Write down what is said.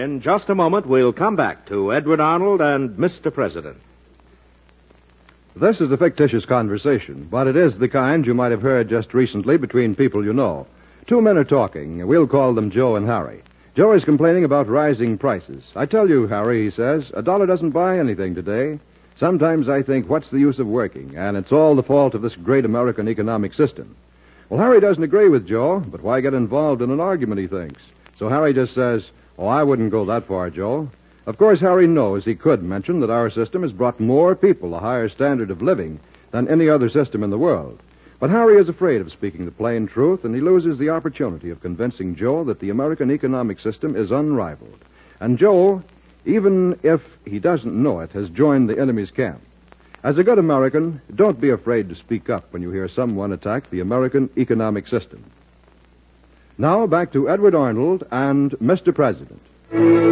In just a moment, we'll come back to Edward Arnold and Mr. President. This is a fictitious conversation, but it is the kind you might have heard just recently between people you know. Two men are talking. We'll call them Joe and Harry. Joe is complaining about rising prices. I tell you, Harry, he says, $1 doesn't buy anything today. Sometimes I think, what's the use of working? And it's all the fault of this great American economic system. Well, Harry doesn't agree with Joe, but why get involved in an argument, he thinks. So Harry just says, oh, I wouldn't go that far, Joe. Of course, Harry knows he could mention that our system has brought more people a higher standard of living than any other system in the world. But Harry is afraid of speaking the plain truth, and he loses the opportunity of convincing Joe that the American economic system is unrivaled. And Joe, even if he doesn't know it, has joined the enemy's camp. As a good American, don't be afraid to speak up when you hear someone attack the American economic system. Now, back to Edward Arnold and Mr. President.